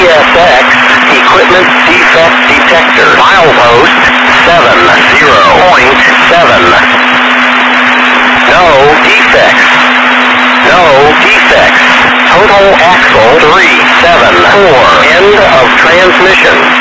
CSX Equipment Defect Detector. Milepost 70.7. No defects. No defects. Total axle 374. End of transmission.